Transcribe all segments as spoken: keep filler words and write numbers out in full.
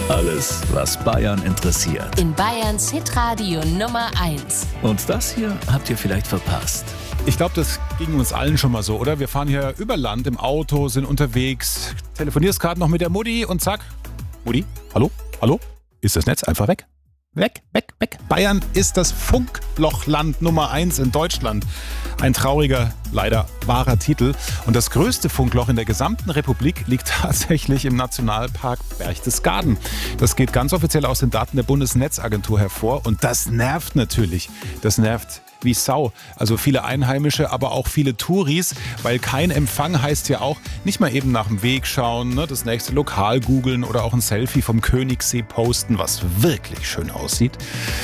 Alles, was Bayern interessiert. In Bayerns Hitradio Nummer eins. Und das hier habt ihr vielleicht verpasst. Ich glaube, das ging uns allen schon mal so, oder? Wir fahren hier über Land im Auto, sind unterwegs, telefonierst gerade noch mit der Mutti und zack. Mutti, hallo, hallo? Ist das Netz einfach weg? Weg, weg, weg. Bayern ist das Funklochland Nummer eins in Deutschland. Ein trauriger, leider wahrer Titel. Und das größte Funkloch in der gesamten Republik liegt tatsächlich im Nationalpark Berchtesgaden. Das geht ganz offiziell aus den Daten der Bundesnetzagentur hervor. Und das nervt natürlich. Das nervt wie Sau. Also viele Einheimische, aber auch viele Touris, weil kein Empfang heißt ja auch nicht mal eben nach dem Weg schauen, ne, das nächste Lokal googeln oder auch ein Selfie vom Königssee posten, was wirklich schön aussieht.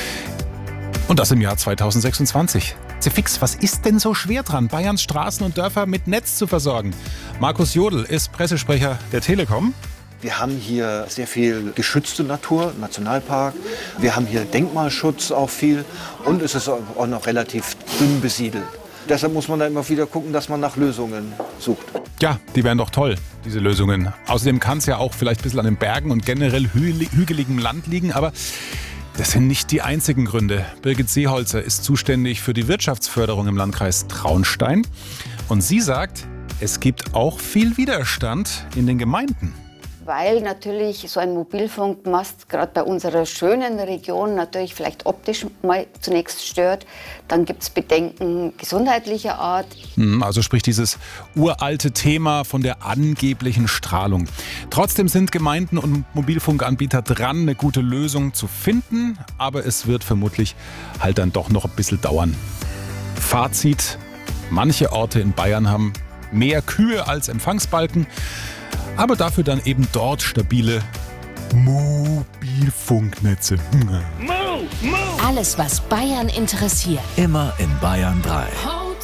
Und das im Jahr zweitausendsechsundzwanzig. Fix, was ist denn so schwer dran, Bayerns Straßen und Dörfer mit Netz zu versorgen? Markus Jodl ist Pressesprecher der Telekom. Wir haben hier sehr viel geschützte Natur, Nationalpark. Wir haben hier Denkmalschutz auch viel und es ist auch noch relativ dünn besiedelt. Deshalb muss man da immer wieder gucken, dass man nach Lösungen sucht. Ja, die wären doch toll, diese Lösungen. Außerdem kann es ja auch vielleicht ein bisschen an den Bergen und generell hü- hügeligem Land liegen, aber das sind nicht die einzigen Gründe. Birgit Seeholzer ist zuständig für die Wirtschaftsförderung im Landkreis Traunstein und sie sagt, es gibt auch viel Widerstand in den Gemeinden. Weil natürlich so ein Mobilfunkmast gerade bei unserer schönen Region natürlich vielleicht optisch mal zunächst stört. Dann gibt es Bedenken gesundheitlicher Art. Also sprich dieses uralte Thema von der angeblichen Strahlung. Trotzdem sind Gemeinden und Mobilfunkanbieter dran, eine gute Lösung zu finden. Aber es wird vermutlich halt dann doch noch ein bisschen dauern. Fazit: Manche Orte in Bayern haben mehr Kühe als Empfangsbalken. Aber dafür dann eben dort stabile Mobilfunknetze. Alles, was Bayern interessiert. Immer in Bayern drei.